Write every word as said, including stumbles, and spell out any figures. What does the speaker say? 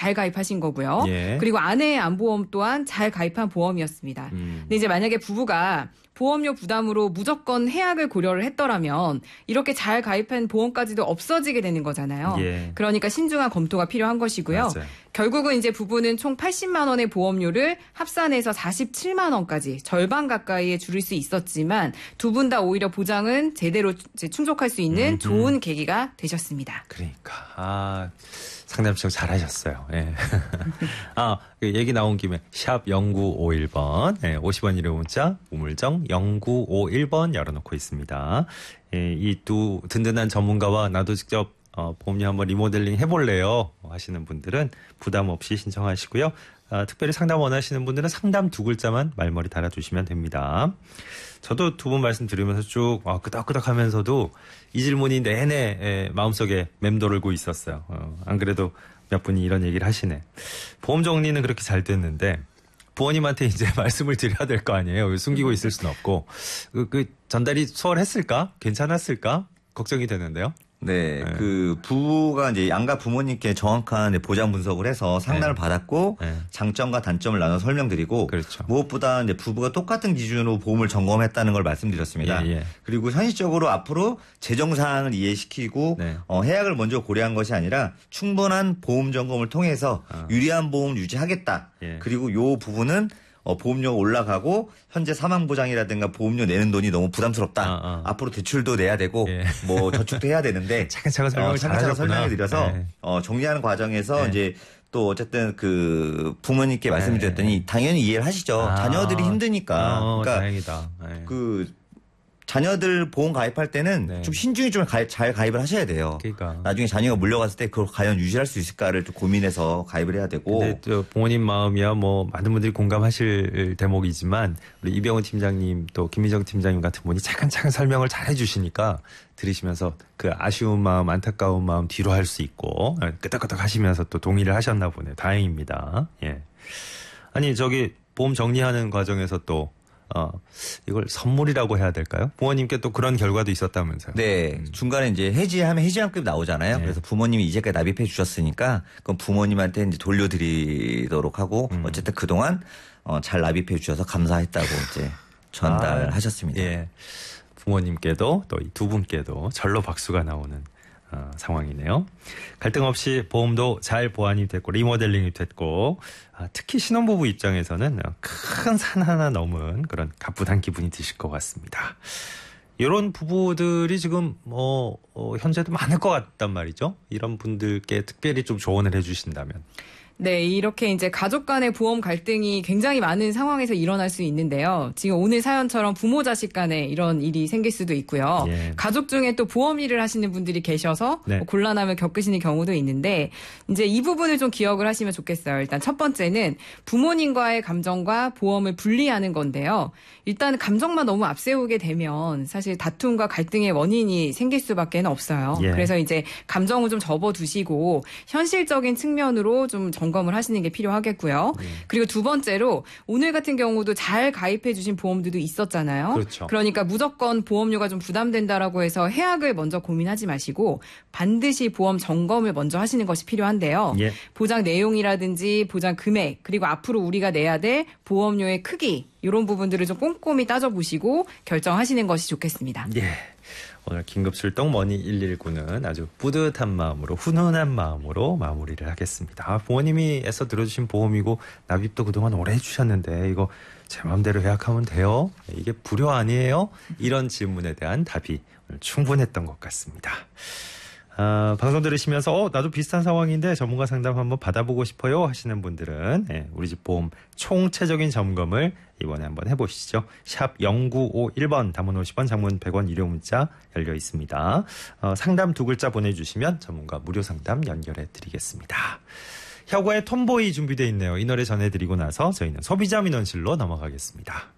잘 가입하신 거고요. 예. 그리고 아내의 안보험 또한 잘 가입한 보험이었습니다. 음. 근데 이제 만약에 부부가 보험료 부담으로 무조건 해약을 고려를 했더라면 이렇게 잘 가입한 보험까지도 없어지게 되는 거잖아요. 예. 그러니까 신중한 검토가 필요한 것이고요. 맞아요. 결국은 이제 부부는 총 팔십만 원의 보험료를 합산해서 사십칠만 원까지 절반 가까이에 줄일 수 있었지만 두 분 다 오히려 보장은 제대로 이제 충족할 수 있는 음, 좋은 음. 계기가 되셨습니다. 그러니까 아 상담청 잘하셨어요. 예. 아 얘기 나온 김에 샵 영구오일 번 예, 오십 원 유료 문자 우물정 영구오일 번 열어놓고 있습니다. 예, 이 두 든든한 전문가와 나도 직접 어, 보험료 한번 리모델링 해볼래요 하시는 분들은 부담 없이 신청하시고요. 아, 특별히 상담 원하시는 분들은 상담 두 글자만 말머리 달아주시면 됩니다. 저도 두 분 말씀 들으면서 쭉 아, 끄덕끄덕하면서도 이 질문이 내내 에, 마음속에 맴돌고 있었어요. 어, 안 그래도 몇 분이 이런 얘기를 하시네. 보험 정리는 그렇게 잘 됐는데 부모님한테 이제 말씀을 드려야 될 거 아니에요. 숨기고 있을 수는 없고 그, 그 전달이 수월했을까? 괜찮았을까? 걱정이 되는데요. 네, 네. 그 부부가 이제 양가 부모님께 정확한 보장 분석을 해서 상담을 네. 받았고 네. 장점과 단점을 나눠 설명드리고 그렇죠. 무엇보다 이제 부부가 똑같은 기준으로 보험을 점검했다는 걸 말씀드렸습니다. 예, 예. 그리고 현실적으로 앞으로 재정 사항을 이해시키고 네. 어, 해약을 먼저 고려한 것이 아니라 충분한 보험 점검을 통해서 아. 유리한 보험을 유지하겠다. 예. 그리고 요 부분은 어, 보험료가 올라가고 현재 사망보장이라든가 보험료 내는 돈이 너무 부담스럽다. 아, 아. 앞으로 대출도 내야 되고 예. 뭐 저축도 해야 되는데 차근차근 설명을 어, 차근차근 잘하셨구나. 설명을 드려서 네. 어, 정리하는 과정에서 네. 이제 또 어쨌든 그 부모님께 말씀드렸더니 당연히 이해를 하시죠. 아. 자녀들이 힘드니까. 어, 그러니까 다행이다. 네. 그 자녀들 보험 가입할 때는 네. 좀 신중히 좀 가입, 잘 가입을 하셔야 돼요. 그러니까. 나중에 자녀가 물려갔을 때 그걸 과연 유지할 수 있을까를 좀 고민해서 가입을 해야 되고. 근데 또 부모님 마음이야 뭐 많은 분들이 공감하실 대목이지만 우리 이병훈 팀장님 또 김민정 팀장님 같은 분이 차근차근 설명을 잘 해주시니까 들으시면서 그 아쉬운 마음 안타까운 마음 뒤로 할 수 있고 끄덕끄덕 하시면서 또 동의를 하셨나 보네요. 다행입니다. 예. 아니 저기 보험 정리하는 과정에서 또 어, 이걸 선물이라고 해야 될까요? 부모님께 또 그런 결과도 있었다면서요. 네. 음. 중간에 이제 해지하면 해지환급이 나오잖아요. 네. 그래서 부모님이 이제까지 납입해 주셨으니까 그럼 부모님한테 이제 돌려드리도록 하고 음. 어쨌든 그동안 어, 잘 납입해 주셔서 감사했다고 이제 전달을 아, 하셨습니다. 예. 부모님께도 또 이 두 분께도 절로 박수가 나오는 어, 상황이네요. 갈등 없이 보험도 잘 보완이 됐고 리모델링이 됐고 아, 특히 신혼부부 입장에서는 큰 산 하나 넘은 그런 가뿐한 기분이 드실 것 같습니다. 이런 부부들이 지금 뭐 어, 현재도 많을 것 같단 말이죠. 이런 분들께 특별히 좀 조언을 해주신다면. 네, 이렇게 이제 가족 간의 보험 갈등이 굉장히 많은 상황에서 일어날 수 있는데요. 지금 오늘 사연처럼 부모 자식 간에 이런 일이 생길 수도 있고요. 예. 가족 중에 또 보험 일을 하시는 분들이 계셔서 네. 뭐 곤란함을 겪으시는 경우도 있는데 이제 이 부분을 좀 기억을 하시면 좋겠어요. 일단 첫 번째는 부모님과의 감정과 보험을 분리하는 건데요. 일단 감정만 너무 앞세우게 되면 사실 다툼과 갈등의 원인이 생길 수밖에 없어요. 예. 그래서 이제 감정을 좀 접어두시고 현실적인 측면으로 좀 점검을 하시는 게 필요하겠고요. 예. 그리고 두 번째로 오늘 같은 경우도 잘 가입해 주신 보험들도 있었잖아요. 그렇죠. 그러니까 무조건 보험료가 좀 부담된다라고 해서 해약을 먼저 고민하지 마시고 반드시 보험 점검을 먼저 하시는 것이 필요한데요. 예. 보장 내용이라든지 보장 금액 그리고 앞으로 우리가 내야 될 보험료의 크기 이런 부분들을 좀 꼼꼼히 따져보시고 결정하시는 것이 좋겠습니다. 예. 오늘 긴급출동 머니 일일구는 아주 뿌듯한 마음으로 훈훈한 마음으로 마무리를 하겠습니다. 아, 부모님이 애써 들어주신 보험이고 납입도 그동안 오래 해주셨는데 이거 제 마음대로 예약하면 돼요? 이게 불효 아니에요? 이런 질문에 대한 답이 오늘 충분했던 것 같습니다. 아, 방송 들으시면서 어 나도 비슷한 상황인데 전문가 상담 한번 받아보고 싶어요 하시는 분들은 예, 우리 집 보험 총체적인 점검을 이번에 한번 해보시죠. 샵 영구오일 번 담은 오십 원 장문 백 원 유료 문자 열려 있습니다. 어, 상담 두 글자 보내주시면 전문가 무료 상담 연결해 드리겠습니다. 혁오의 톰보이 준비되어 있네요. 이 노래 전해드리고 나서 저희는 소비자 민원실로 넘어가겠습니다.